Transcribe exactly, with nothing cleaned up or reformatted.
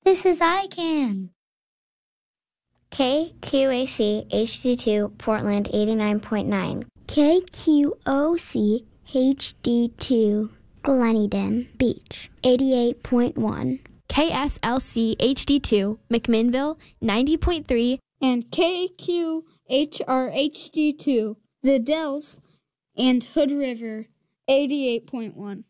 This is iCan. K Q A C H D two Portland eighty-nine point nine. K Q O C H D two Gleneden Beach eighty-eight point one. K S L C H D two McMinnville ninety point three. And K Q H R H D two The Dells and Hood River eighty-eight point one.